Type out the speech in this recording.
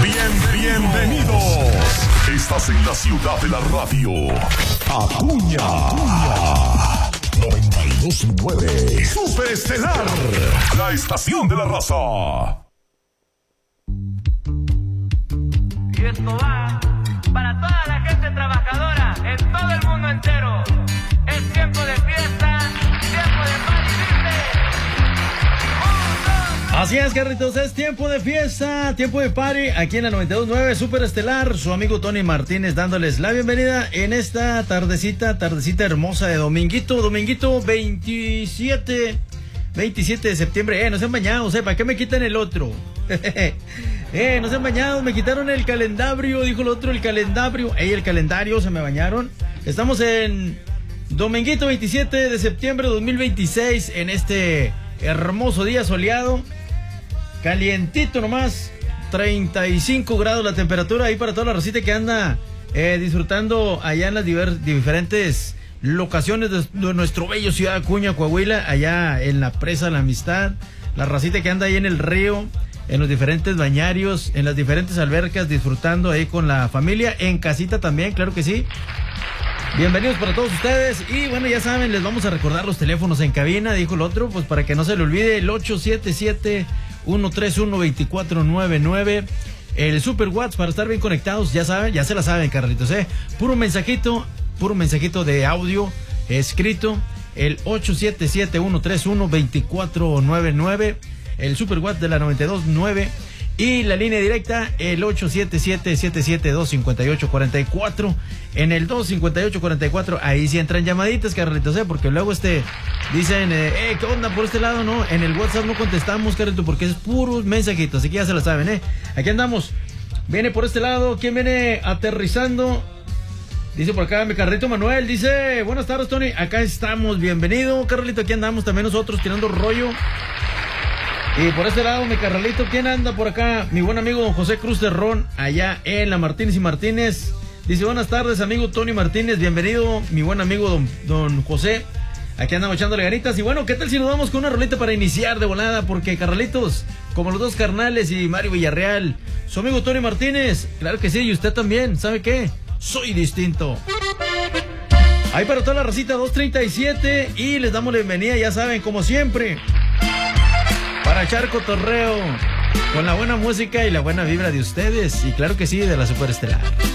Bienvenidos. Estás en la ciudad de la radio. Acuña. 92.9. Super Estelar. La estación de la raza. Y esto va para toda la gente trabajadora en todo el mundo entero. Es tiempo de fiesta, tiempo de party libre. Así es, Carlitos, es tiempo de fiesta, tiempo de party, aquí en la 92.9 Super Estelar, su amigo Tony Martínez dándoles la bienvenida en esta tardecita hermosa de dominguito 27 de septiembre. No sean bañados, ¿para qué me quitan el otro? No sean bañados, me quitaron el calendario, dijo el otro, el calendario, el calendario, se me bañaron. Estamos en dominguito 27 de septiembre de 2026, en este hermoso día soleado, calientito nomás, 35 grados la temperatura ahí para toda la racita que anda disfrutando allá en las diferentes locaciones de nuestro bello ciudad Acuña, Coahuila, allá en la presa La Amistad, la racita que anda ahí en el río, en los diferentes bañarios, en las diferentes albercas, disfrutando ahí con la familia, en casita también, claro que sí. Bienvenidos para todos ustedes. Y bueno, ya saben, les vamos a recordar los teléfonos en cabina, dijo el otro, pues para que no se le olvide, el 877-131-2499, el Super WhatsApp para estar bien conectados, ya saben, ya se la saben, Carlitos, puro mensajito de audio escrito, el 877-131-2499, el Super WhatsApp de la 92.9 y la línea directa, el 877-772-5844. En el 25844, ahí sí entran llamaditas, Carlitos, porque luego dicen, ¿qué onda por este lado? No, en el WhatsApp no contestamos, Carlitos, porque es puros mensajitos, así que ya se la saben, Aquí andamos. Viene por este lado, ¿quién viene aterrizando? Dice por acá mi Carlito Manuel, dice, buenas tardes, Tony, acá estamos, bienvenido, Carlito, aquí andamos también nosotros tirando rollo. Y por este lado, mi Carralito, ¿quién anda por acá? Mi buen amigo don José Cruz Terrón, allá en la Martínez y Martínez. Dice, buenas tardes, amigo Tony Martínez, bienvenido, mi buen amigo don José. Aquí andamos echándole ganitas. Y bueno, ¿qué tal si nos vamos con una rolita para iniciar de volada? Porque, Carralitos, como los dos carnales y Mario Villarreal, su amigo Tony Martínez, claro que sí, y usted también, ¿sabe qué? Soy distinto. Ahí para toda la racita, 237, y les damos la bienvenida, ya saben, como siempre, para echar cotorreo con la buena música y la buena vibra de ustedes. Y claro que sí, de la Super Estelar.